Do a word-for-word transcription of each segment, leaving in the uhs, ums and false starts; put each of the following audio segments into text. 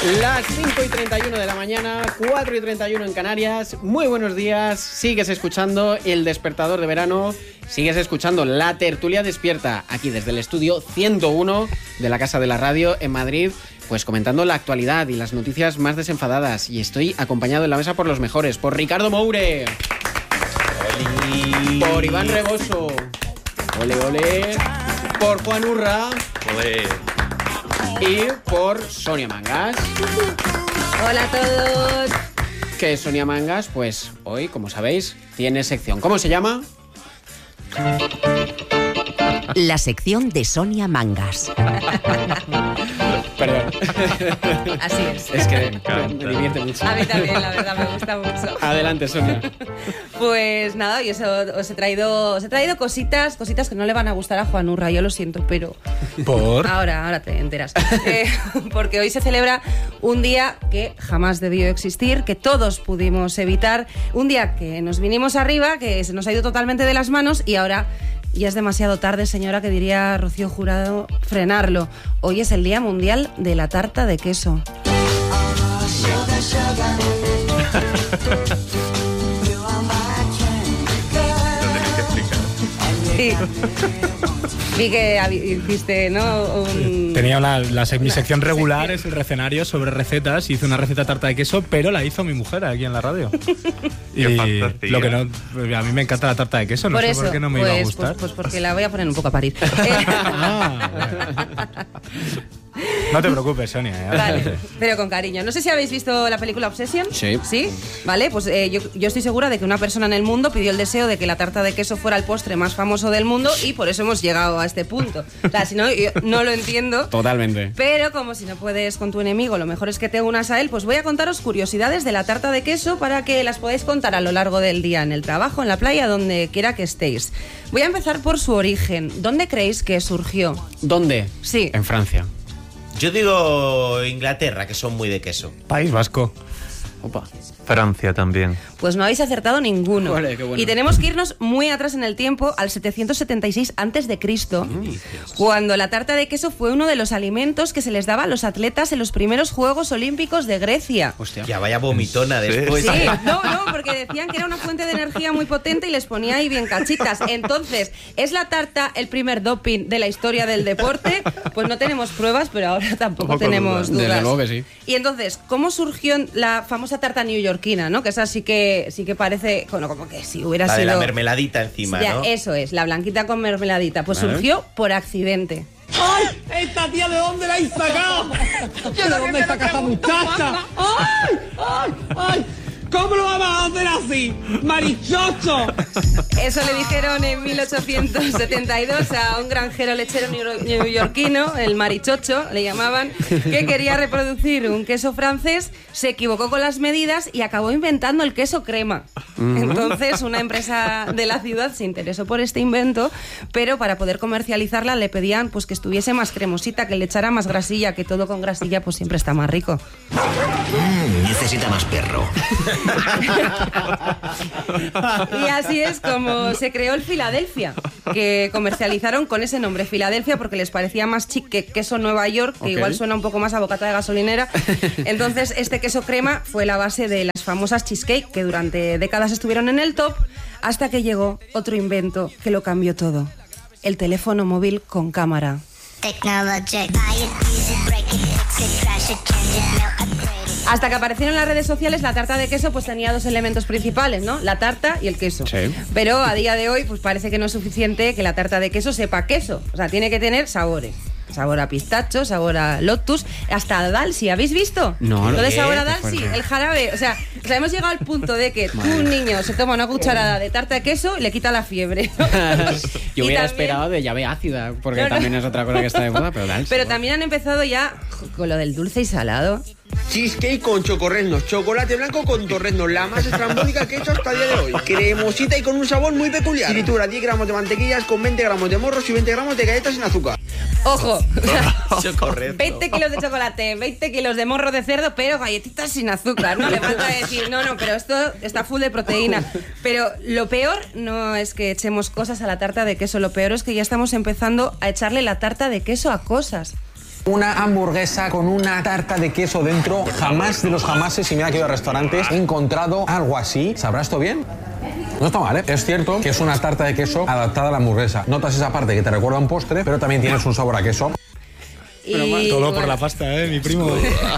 Las cinco y treinta y uno de la mañana, cuatro y treinta y uno en Canarias. Muy buenos días, sigues escuchando El Despertador de Verano, sigues escuchando La Tertulia Despierta, aquí desde el estudio ciento uno de la Casa de la Radio en Madrid, pues comentando la actualidad y las noticias más desenfadadas. Y estoy acompañado en la mesa por los mejores, por Ricardo Moure, ¡Oli! Por Iván Reboso, ole ole, por Juan Urra, ole, y por Sonia Mangas. Hola a todos. ¿Qué es Sonia Mangas? Pues hoy, como sabéis, tiene sección. ¿Cómo se llama? La sección de Sonia Mangas. Perdón. Así es. Es que me, me divierte mucho. A mí también, la verdad, me gusta mucho. Adelante, Sonia. Pues nada, hoy os, os, he traído, os he traído cositas, cositas que no le van a gustar a Juan Urra, yo lo siento, pero... ¿Por? Ahora, ahora te enteras. eh, porque hoy se celebra un día que jamás debió existir, que todos pudimos evitar, un día que nos vinimos arriba, que se nos ha ido totalmente de las manos y ahora... Ya es demasiado tarde, señora, que diría Rocío Jurado, frenarlo. Hoy es el Día Mundial de la Tarta de Queso. Sí. Vi que hiciste, ¿no? Un... Tenía una, la, mi sección regular, es el recenario sobre recetas. Hice una receta de tarta de queso, pero la hizo mi mujer aquí en la radio. Y lo que no, a mí me encanta la tarta de queso, no por sé eso, por qué no me pues, iba a gustar. Pues, pues porque la voy a poner un poco a parir. Ah, no te preocupes, Sonia. ¿eh? Vale, pero con cariño. No sé si habéis visto la película Obsession. Sí. ¿Sí? Vale, pues eh, yo, yo estoy segura de que una persona en el mundo pidió el deseo de que la tarta de queso fuera el postre más famoso del mundo y por eso hemos llegado a este punto. O sea, si no, yo no lo entiendo. Totalmente. Pero como si no puedes con tu enemigo, lo mejor es que te unas a él, pues voy a contaros curiosidades de la tarta de queso para que las podáis contar a lo largo del día, en el trabajo, en la playa, donde quiera que estéis. Voy a empezar por su origen. ¿Dónde creéis que surgió? ¿Dónde? Sí. En Francia. Yo digo Inglaterra, que son muy de queso. País Vasco. Opa. Francia también. Pues no habéis acertado ninguno. Vale, qué bueno. Y tenemos que irnos muy atrás en el tiempo, al setecientos setenta y seis antes de Cristo, cuando la tarta de queso fue uno de los alimentos que se les daba a los atletas en los primeros Juegos Olímpicos de Grecia. Hostia. Ya vaya vomitona Sí. después. Sí, no, no, porque decían que era una fuente de energía muy potente y les ponía ahí bien cachitas. Entonces, ¿es la tarta el primer doping de la historia del deporte? Pues no tenemos pruebas, pero ahora tampoco Tampoco tenemos dudas. dudas. Desde luego que sí. Y entonces, ¿cómo surgió la famosa tarta neoyorquina, no? Que esa sí que sí que parece, bueno, como que si hubiera La de sido... la mermeladita encima, Ya, ¿no? eso es, la blanquita con mermeladita. Pues Vale. surgió por accidente. ¡Ay! ¿Esta tía de dónde la habéis sacado? ¿De dónde sacas esa muchacha? ¡Ay! ¡Ay! ¡Ay! ¿Cómo lo vamos a hacer así? ¡Marichocho! Eso le dijeron en mil ochocientos setenta y dos a un granjero lechero neo- neoyorquino, el Marichocho, le llamaban, que quería reproducir un queso francés, se equivocó con las medidas y acabó inventando el queso crema. Entonces, una empresa de la ciudad se interesó por este invento, pero para poder comercializarla le pedían pues que estuviese más cremosita, que le echara más grasilla, que todo con grasilla pues siempre está más rico. Mm, necesita más perro. Y así es como se creó el Filadelfia, que comercializaron con ese nombre, Filadelfia, porque les parecía más chic que queso Nueva York, que Ok. igual suena un poco más a bocata de gasolinera. Entonces, este queso crema fue la base de las famosas cheesecake, que durante décadas estuvieron en el top, hasta que llegó otro invento que lo cambió todo: el teléfono móvil con cámara. Technologic. Buy it, use it, break it, fix it, crash it, change it, melt, upgrade it. Hasta que aparecieron en las redes sociales, la tarta de queso pues tenía dos elementos principales, ¿no? La tarta y el queso. Sí. Pero a día de hoy pues parece que no es suficiente que la tarta de queso sepa queso. O sea, tiene que tener sabores. Sabor a pistacho, sabor a lotus, hasta a Dalsi. ¿Habéis visto? No, Lo de ¿qué? sabor a Qué Dalsi, fuerte. el jarabe. O sea, o sea, hemos llegado al punto de que tú, un niño, se toma una cucharada de tarta de queso y le quita la fiebre. Yo Y hubiera también- esperado de llave ácida, porque No, no. también es otra cosa que está de moda, pero Dalsi, Pero bueno. también han empezado ya con lo del dulce y salado. Cheesecake con chocorreznos, chocolate blanco con torreznos, la más estrambótica que he hecho hasta el día de hoy. Cremosita y con un sabor muy peculiar. Fritura, diez gramos de mantequillas con veinte gramos de morros y veinte gramos de galletas sin azúcar. Ojo, Correcto. veinte kilos de chocolate, veinte kilos de morro de cerdo, pero galletitas sin azúcar. No le falta decir, no, no, pero esto está full de proteína. Pero lo peor no es que echemos cosas a la tarta de queso, lo peor es que ya estamos empezando a echarle la tarta de queso a cosas. Una hamburguesa con una tarta de queso dentro. Jamás de los jamases, y mira que he ido a restaurantes, he encontrado algo así. ¿Sabrá esto bien? No está mal, ¿eh? Es cierto que es una tarta de queso adaptada a la hamburguesa. Notas esa parte que te recuerda a un postre, pero también tienes un sabor a queso. Y, todo bueno, por la pasta, ¿eh? Mi primo.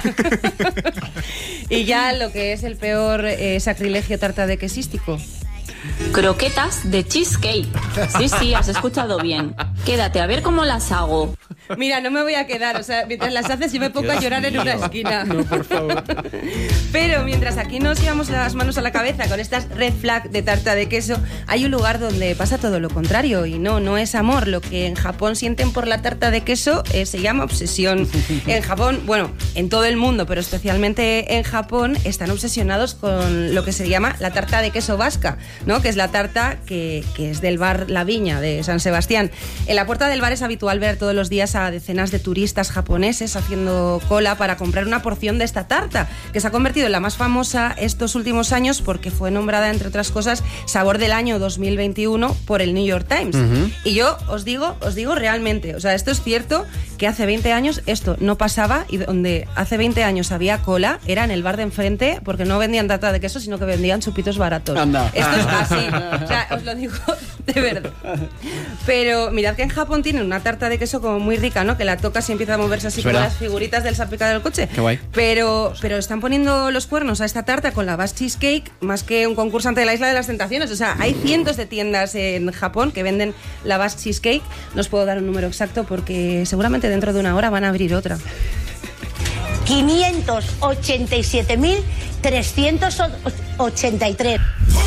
Y ya lo que es el peor eh, sacrilegio tarta de quesístico. Croquetas de cheesecake. Sí, sí, has escuchado bien. Quédate a ver cómo las hago. Mira, no me voy a quedar, o sea, mientras las haces yo me pongo a llorar en una esquina. No, por favor. Pero mientras aquí nos llevamos las manos a la cabeza con estas red flag de tarta de queso, hay un lugar donde pasa todo lo contrario y no, no es amor. Lo que en Japón sienten por la tarta de queso eh, se llama obsesión. En Japón, bueno, en todo el mundo, pero especialmente en Japón, están obsesionados con lo que se llama la tarta de queso vasca, ¿no? Que es la tarta que, que es del bar La Viña de San Sebastián. En la puerta del bar es habitual ver todos los días a decenas de turistas japoneses haciendo cola para comprar una porción de esta tarta, que se ha convertido en la más famosa estos últimos años porque fue nombrada, entre otras cosas, Sabor del Año dos mil veintiuno por el New York Times. Uh-huh. Y yo os digo, os digo realmente, o sea, esto es cierto que hace veinte años esto no pasaba y donde hace veinte años había cola era en el bar de enfrente porque no vendían tarta de queso, sino que vendían chupitos baratos. Anda. Esto es así, o sea, os lo digo de verdad. Pero mirad que en Japón tienen una tarta de queso como muy rica, ¿no? Que la tocas y empieza a moverse así como las figuritas del salpicadero del coche. Qué guay. Pero, pero están poniendo los cuernos a esta tarta con la Bass Cheesecake más que un concursante de la Isla de las Tentaciones. O sea, hay cientos de tiendas en Japón que venden la Bass Cheesecake. No os puedo dar un número exacto porque seguramente dentro de una hora van a abrir otra. quinientos ochenta y siete mil trescientos ochenta y tres.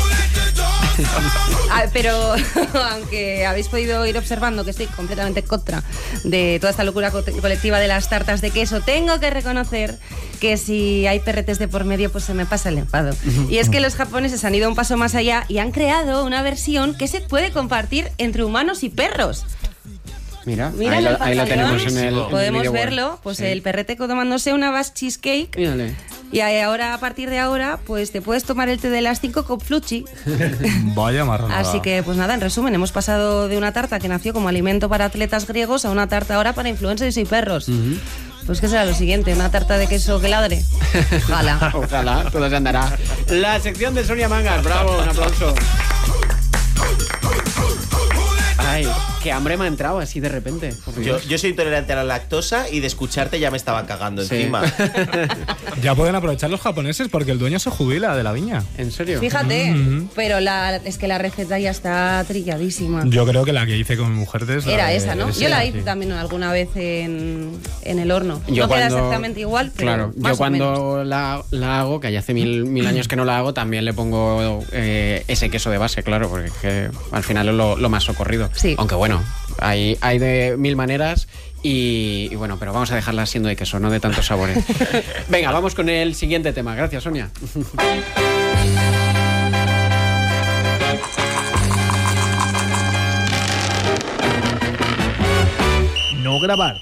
Ah, pero aunque habéis podido ir observando que estoy completamente contra de toda esta locura co- colectiva de las tartas de queso, tengo que reconocer que si hay perretes de por medio, pues se me pasa el enfado. Y es que los japoneses han ido un paso más allá y han creado una versión que se puede compartir entre humanos y perros. Mira, Mira ahí, el lo, ahí lo tenemos en el. Podemos en el verlo, pues sí. El perrete tomándose una Bass Cheesecake. Mírale. Y ahora, a partir de ahora, pues te puedes tomar el té de las cinco con fluchi. Vaya marronada. Así que, pues nada, en resumen, hemos pasado de una tarta que nació como alimento para atletas griegos a una tarta ahora para influencers y perros. Uh-huh. Pues que será lo siguiente, una tarta de queso que ladre. Ojalá. Ojalá, todo se andará. La sección de Sonia Mangas, bravo, un aplauso. Ay, qué hambre me ha entrado así de repente. Yo, yo soy intolerante a la lactosa y de escucharte ya me estaba cagando sí. encima. Ya pueden aprovechar los japoneses porque el dueño se jubila de la viña. ¿En serio? Fíjate, mm-hmm. pero la, es que la receta ya está trilladísima. Yo creo que la que hice con mi mujer es Era de, esa, ¿no? esa, yo la hice sí. también alguna vez en, en el horno. Yo no cuando, queda exactamente igual, pero claro, más yo cuando o menos. La, la hago, que ya hace mil, mil años que no la hago, también le pongo eh, ese queso de base, claro, porque es que al final es lo, lo más socorrido. Sí. Aunque bueno, hay, hay de mil maneras y, y bueno, pero vamos a dejarla siendo de queso, no de tantos sabores. Venga, vamos con el siguiente tema. Gracias, Sonia. No grabar.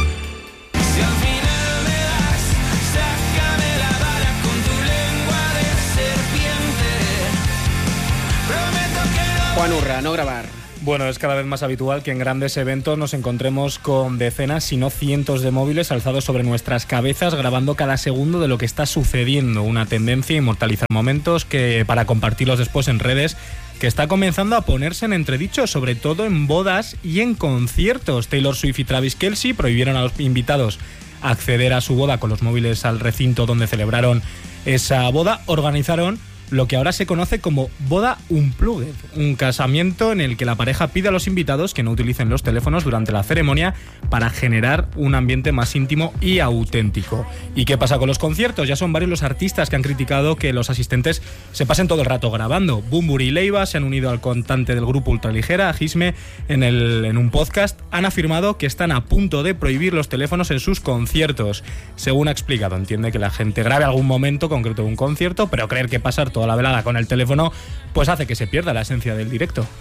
Juan Urra, no grabar. Bueno, es cada vez más habitual que en grandes eventos nos encontremos con decenas, si no cientos de móviles alzados sobre nuestras cabezas, grabando cada segundo de lo que está sucediendo. Una tendencia a inmortalizar momentos que para compartirlos después en redes, que está comenzando a ponerse en entredicho, sobre todo en bodas y en conciertos. Taylor Swift y Travis Kelce prohibieron a los invitados acceder a su boda con los móviles al recinto donde celebraron esa boda. Organizaron lo que ahora se conoce como boda unplugged, un casamiento en el que la pareja pide a los invitados que no utilicen los teléfonos durante la ceremonia para generar un ambiente más íntimo y auténtico. ¿Y qué pasa con los conciertos? Ya son varios los artistas que han criticado que los asistentes se pasen todo el rato grabando. Bunbury y Leiva se han unido al cantante del grupo Ultraligera, a Gisme, en, el, en un podcast. Han afirmado que están a punto de prohibir los teléfonos en sus conciertos. Según ha explicado, entiende que la gente grabe algún momento concreto de un concierto, pero creer que pasar todo la velada con el teléfono pues hace que se pierda la esencia del directo.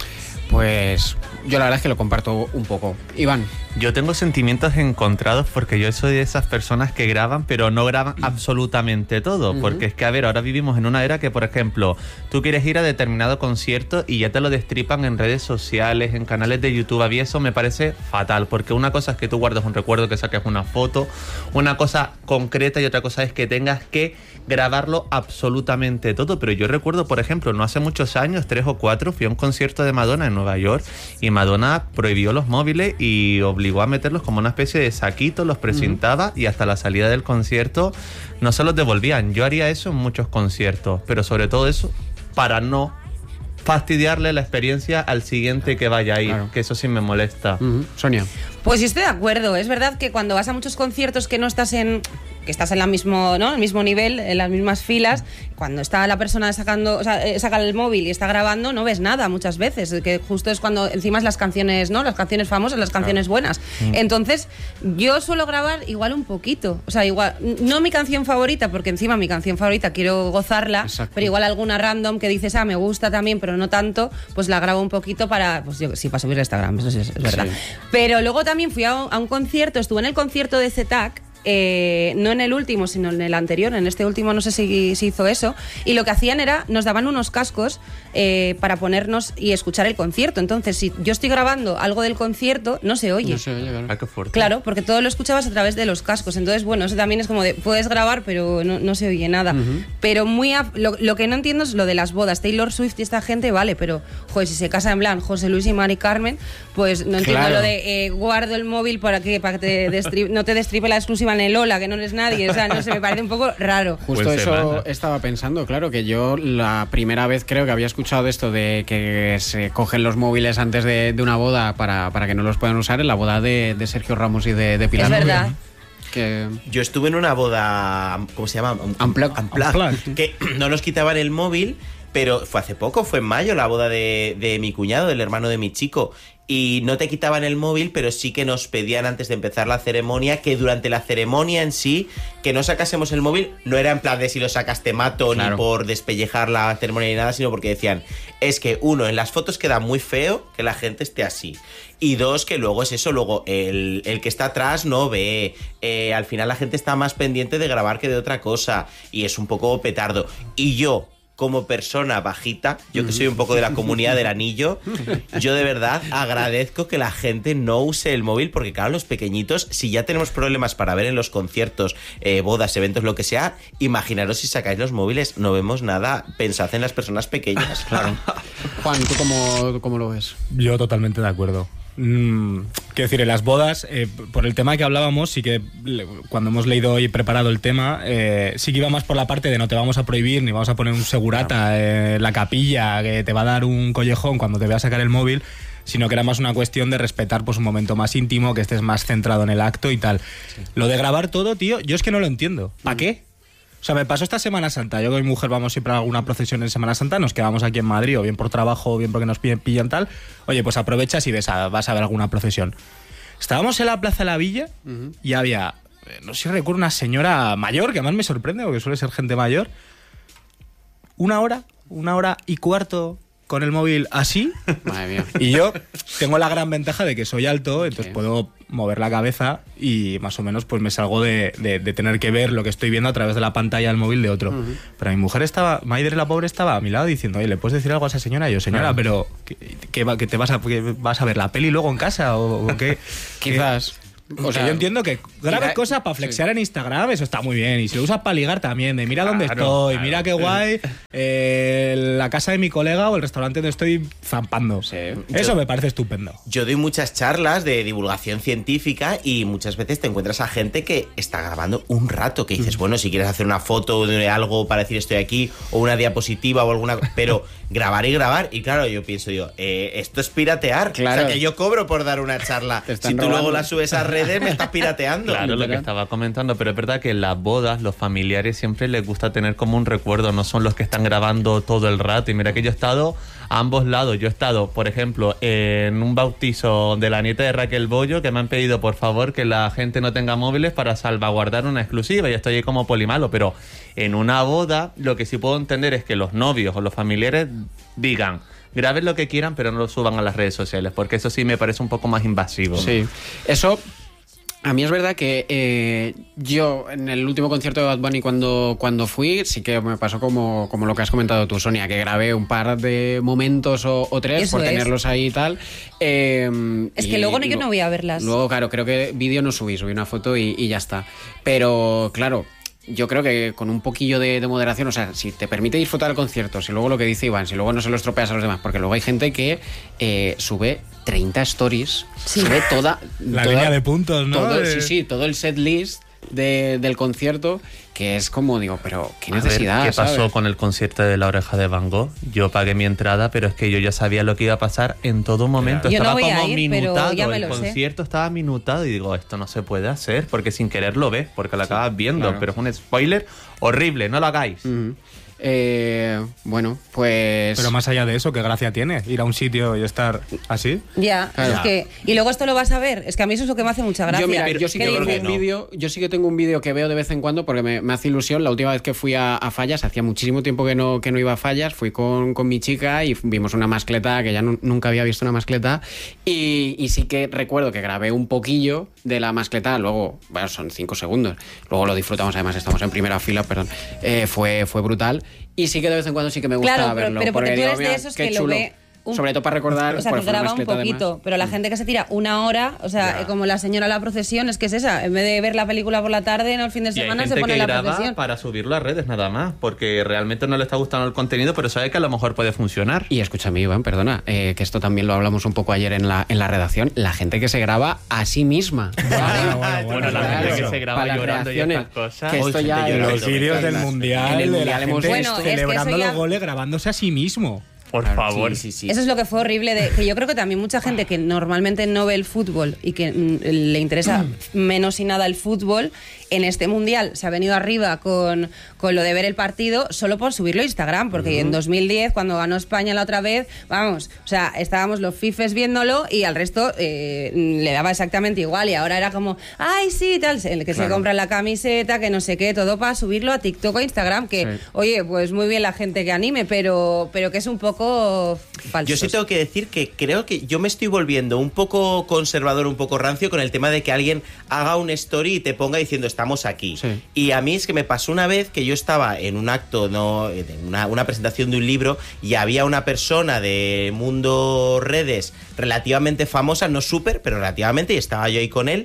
Pues yo la verdad es que lo comparto un poco. Iván. Yo tengo sentimientos encontrados porque yo soy de esas personas que graban, pero no graban absolutamente todo. Uh-huh. Porque es que, a ver, ahora vivimos en una era que, por ejemplo, tú quieres ir a determinado concierto y ya te lo destripan en redes sociales, en canales de YouTube. A mí eso me parece fatal, porque una cosa es que tú guardes un recuerdo, que saques una foto, una cosa concreta, y otra cosa es que tengas que grabarlo absolutamente todo. Pero yo recuerdo, por ejemplo, no hace muchos años, tres o cuatro, fui a un concierto de Madonna en Nueva York y Madonna prohibió los móviles y obligó a meterlos como una especie de saquito, los presentaba, uh-huh, y hasta la salida del concierto no se los devolvían. Yo haría eso en muchos conciertos, pero sobre todo eso para no fastidiarle la experiencia al siguiente que vaya a ir, claro, que eso sí me molesta. Uh-huh. Sonia. Pues sí, estoy de acuerdo. Es verdad que cuando vas a muchos conciertos que no estás en... que estás en la mismo, ¿no? el mismo nivel, en las mismas filas, cuando está la persona sacando, o sea, saca el móvil y está grabando, no ves nada muchas veces, que justo es cuando encima es las canciones, ¿no? Las canciones famosas, las canciones buenas. Mm. Entonces, yo suelo grabar igual un poquito, o sea, igual, no mi canción favorita, porque encima mi canción favorita quiero gozarla, exacto, pero igual alguna random que dices, ah, me gusta también, pero no tanto, pues la grabo un poquito para, pues yo, sí, para subir a Instagram, eso sí es, es verdad. Sí. Pero luego también fui a un, a un concierto, estuve en el concierto de Z-Tac, Eh, no en el último, sino en el anterior. En este último no sé si, si hizo eso. Y lo que hacían era, nos daban unos cascos eh, para ponernos y escuchar el concierto. Entonces, si yo estoy grabando algo del concierto, no se oye. No se oye, claro. Ah, qué fuerte. Claro, porque todo lo escuchabas a través de los cascos. Entonces, bueno, eso también es como de, puedes grabar, pero no, no se oye nada. Uh-huh. Pero muy a, lo, lo que no entiendo es lo de las bodas. Taylor Swift y esta gente, vale, pero, joder, si se casa en plan José Luis y Mari Carmen, pues no entiendo, claro, lo de eh, guardo el móvil para que, para que te destri- no te destripe la exclusiva en el Lola, que no eres nadie, o sea, no sé, me parece un poco raro. Justo pues eso semana. Estaba pensando, claro, que yo la primera vez creo que había escuchado esto de que se cogen los móviles antes de, de una boda para, para que no los puedan usar en la boda de, de Sergio Ramos y de, de Pilar. Es verdad. Que... Yo estuve en una boda, ¿cómo se llama? Unplugged. Unplugged. Unplugged. Que no nos quitaban el móvil, pero fue hace poco, fue en mayo, la boda de, de mi cuñado, del hermano de mi chico. Y no te quitaban el móvil, pero sí que nos pedían antes de empezar la ceremonia que durante la ceremonia en sí, que no sacásemos el móvil. No era en plan de si lo sacas te mato, claro, ni por despellejar la ceremonia ni nada, sino porque decían, es que uno, en las fotos queda muy feo que la gente esté así. Y dos, que luego es eso, luego el, el que está atrás no ve, eh, al final la gente está más pendiente de grabar que de otra cosa, y es un poco petardo. Y yo, como persona bajita, yo que soy un poco de la comunidad del anillo, yo de verdad agradezco que la gente no use el móvil, porque claro, los pequeñitos, si ya tenemos problemas para ver en los conciertos, eh, bodas, eventos, lo que sea, imaginaros si sacáis los móviles, no vemos nada, pensad en las personas pequeñas. Claro. Juan, ¿tú cómo, cómo lo ves? Yo totalmente de acuerdo. Mm, quiero decir, en las bodas, eh, por el tema que hablábamos, sí que cuando hemos leído y preparado el tema, eh, sí que iba más por la parte de no te vamos a prohibir ni vamos a poner un segurata en eh, la capilla que te va a dar un collejón cuando te vea sacar el móvil, sino que era más una cuestión de respetar pues un momento más íntimo, que estés más centrado en el acto y tal. Sí. Lo de grabar todo, tío, yo es que no lo entiendo. ¿Para qué? O sea, me pasó esta Semana Santa. Yo con mi mujer vamos siempre a alguna procesión en Semana Santa, nos quedamos aquí en Madrid, o bien por trabajo, o bien porque nos pillan, pillan tal. Oye, pues aprovechas y ves a, vas a ver alguna procesión. Estábamos en la Plaza de la Villa, uh-huh, y había, no sé si recuerdo, una señora mayor, que además me sorprende, porque suele ser gente mayor, una hora, una hora y cuarto con el móvil así. Madre mía. Y yo tengo la gran ventaja de que soy alto, entonces sí, puedo mover la cabeza y más o menos pues me salgo de, de, de tener que ver lo que estoy viendo a través de la pantalla del móvil de otro. Uh-huh. Pero mi mujer estaba, Maider la pobre, estaba a mi lado diciendo, oye, ¿le puedes decir algo a esa señora? Y yo, señora, claro, pero ¿qué, qué, que te vas a, que vas a ver la peli luego en casa? ¿O, o qué? Quizás... O sea, yo entiendo que grabes cosas para flexear, sí, en Instagram, eso está muy bien. Y si lo usas para ligar también, de mira, claro, dónde estoy, claro, mira qué guay, eh, la casa de mi colega o el restaurante donde estoy zampando. Sí. Eso yo, me parece estupendo. Yo doy muchas charlas de divulgación científica y muchas veces te encuentras a gente que está grabando un rato, que dices, mm. bueno, si quieres hacer una foto de algo para decir estoy aquí, o una diapositiva o alguna... Pero grabar y grabar, y claro, yo pienso yo, eh, esto es piratear. Claro. O sea, que yo cobro por dar una charla. Si tú robando. Luego la subes a redes, me estás pirateando. Claro, lo que estaba comentando, pero es verdad que en las bodas los familiares siempre les gusta tener como un recuerdo, no son los que están grabando todo el rato. Y mira que yo he estado a ambos lados. Yo he estado, por ejemplo, en un bautizo de la nieta de Raquel Bollo, que me han pedido por favor que la gente no tenga móviles para salvaguardar una exclusiva, y estoy ahí como polimalo. Pero en una boda lo que sí puedo entender es que los novios o los familiares digan, graben lo que quieran, pero no lo suban a las redes sociales, porque eso sí me parece un poco más invasivo. Sí, eso... A mí es verdad que eh, yo en el último concierto de Bad Bunny cuando, cuando fui, sí que me pasó como, como lo que has comentado tú, Sonia, que grabé un par de momentos o, o tres Eso por es. tenerlos ahí y tal. Eh, Es y que luego no, yo luego- no voy a verlas. Luego, claro, creo que vídeo no subí, subí una foto y, y ya está. Pero, claro, yo creo que con un poquillo de, de moderación, o sea, si te permite disfrutar el concierto, si luego lo que dice Iván, si luego no se lo estropeas a los demás, porque luego hay gente que eh, sube treinta stories, sube toda... La toda- línea de puntos, ¿no? todo- De- Sí, sí, todo el set list de- del concierto, que es como, digo, pero qué A ver, necesidad, ¿qué pasó ¿sabes? con el concierto de La Oreja de Van Gogh? Yo pagué mi entrada, pero es que yo ya sabía lo que iba a pasar en todo momento. Yo no Estaba voy a como ir, pero minutado, ya me el lo sé. concierto estaba minutado y digo, esto no se puede hacer, porque sin querer lo ves, porque lo acabas viendo, claro. pero es un spoiler horrible, no lo hagáis. Ujú. Eh, bueno, pues... Pero más allá de eso, ¿qué gracia tiene ir a un sitio y estar así? Ya, Claro. es que... Y luego esto lo vas a ver. Es que a mí eso es lo que me hace mucha gracia. Yo, mira, yo sí que ¿Qué tengo dices? un vídeo, yo sí que tengo un vídeo que veo de vez en cuando porque me, me hace ilusión. La última vez que fui a, a Fallas, hacía muchísimo tiempo que no, que no iba a Fallas, fui con, con mi chica y vimos una mascleta que ya nu- nunca había visto una mascleta y, y sí que recuerdo que grabé un poquillo de la mascleta, luego, bueno, son cinco segundos, luego lo disfrutamos, además estamos en primera fila, perdón, eh, fue, fue brutal y sí que de vez en cuando sí que me gusta Claro, pero- verlo. pero porque tú digo, eres de mira, esos qué que lo chulo. ve un- Sobre todo para recordar. O sea, pues, que fue una graba un mascleta, poquito, además. pero la gente que se tira una hora, o sea, Ya. como la señora La Procesión, es que es esa. En vez de ver la película por la tarde, no el fin de Y hay semana se gente pone que La graba Procesión. para subirlo a redes nada más, porque realmente no le está gustando el contenido, pero sabe que a lo mejor puede funcionar. Y escúchame, Iván, perdona, eh, que esto también lo hablamos un poco ayer en la, en la redacción, la gente que se graba a sí misma. Bueno, bueno, Bueno, la Claro, gente que se graba para las llorando y reacciones, estas cosas. que esto Uy, ya gente en llorando. Los vídeos del en mundial, el de la mundial hemos gente Bueno, es que eso celebrando ya- los goles grabándose a sí mismo. Por Claro, favor. sí, sí, sí. Eso es lo que fue horrible, de, que yo creo que también mucha gente que normalmente no ve el fútbol y que mm, le interesa menos y nada el fútbol, en este mundial se ha venido arriba con, con lo de ver el partido solo por subirlo a Instagram, porque en dos mil diez, cuando ganó España la otra vez, vamos, o sea, estábamos los fifes viéndolo y al resto eh, le daba exactamente igual y ahora era como, ay, sí, tal, el que se Claro. compra la camiseta, que no sé qué, todo para subirlo a TikTok o a Instagram, que, Sí. oye, pues muy bien la gente que anime, pero, pero que es un poco falso. Yo sí tengo que decir que creo que yo me estoy volviendo un poco conservador, un poco rancio con el tema de que alguien haga un story y te ponga diciendo estamos aquí. Sí. Y a mí es que me pasó una vez que yo estaba en un acto, no, en una, una presentación de un libro y había una persona de mundo redes relativamente famosa, no súper, pero relativamente, y estaba yo ahí con él.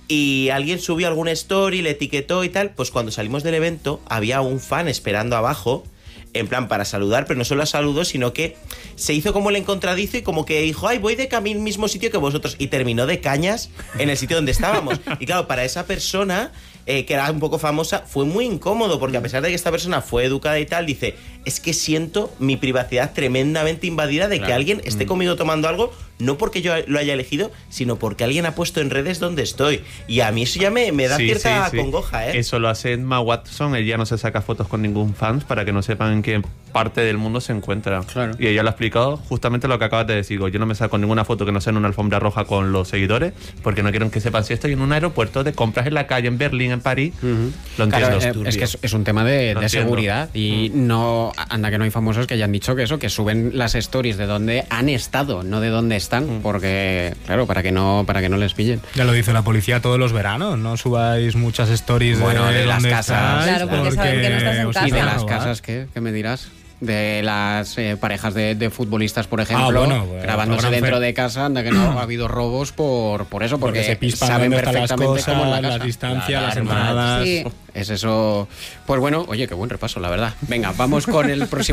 Y alguien subió algún story, le etiquetó y tal. Pues cuando salimos del evento había un fan esperando abajo, en plan para saludar, pero no solo saludó, sino que se hizo como el encontradizo y como que dijo, ay, voy de camino al mismo sitio que vosotros, y terminó de cañas en el sitio donde estábamos. Y claro, para esa persona, eh, que era un poco famosa, fue muy incómodo, porque a pesar de que esta persona fue educada y tal, dice, es que siento mi privacidad tremendamente invadida de que Claro. alguien esté conmigo tomando algo, no porque yo lo haya elegido, sino porque alguien ha puesto en redes donde estoy. Y a mí eso ya me, me da Sí, cierta sí, sí. congoja, ¿eh? Eso lo hace Emma Watson, ella no se saca fotos con ningún fan para que no sepan en qué parte del mundo se encuentra. Claro. Y ella lo ha explicado justamente lo que acabas de decir. Digo, yo no me saco ninguna foto que no sea en una alfombra roja con los seguidores, porque no quiero que sepan si estoy en un aeropuerto de compras en la calle, en Berlín, en París. Lo entiendo. Claro, eh, es que es, es un tema de, Lo de entiendo. seguridad y no anda que no hay famosos que hayan dicho que eso, que suben las stories de donde han estado, no de dónde están, porque claro, para que no para que no les pillen. Ya lo dice la policía todos los veranos, no subáis muchas stories Bueno, de, de las dónde casas. estáis, Claro, porque saben que no estás en os casa. Y de van a las robar. casas, ¿qué? ¿Qué me dirás? De las eh, parejas de, de futbolistas, por ejemplo, Ah, bueno, pues, grabándose otro gran dentro fe- de casa, anda que no ha habido robos por, por eso, porque, Porque se pispan saben dónde están las perfectamente cómo es la cosas, casa. las distancias, La las alarma. entradas. Sí. Es eso. Pues bueno, oye, qué buen repaso, la verdad. Venga, vamos con el próximo.